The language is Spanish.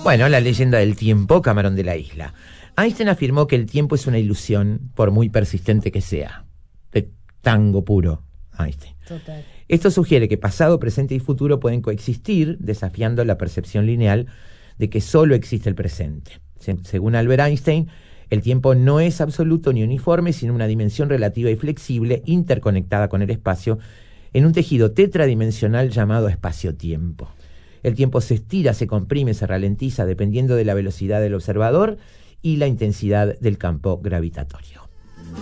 Bueno, la leyenda del tiempo, Camarón de la Isla. Einstein afirmó que el tiempo es una ilusión, por muy persistente que sea. De tango puro, Einstein. Total. Esto sugiere que pasado, presente y futuro pueden coexistir, desafiando la percepción lineal de que solo existe el presente. Según Albert Einstein, el tiempo no es absoluto ni uniforme, sino una dimensión relativa y flexible, interconectada con el espacio, en un tejido tetradimensional llamado espacio-tiempo. El tiempo se estira, se comprime, se ralentiza, dependiendo de la velocidad del observador y la intensidad del campo gravitatorio.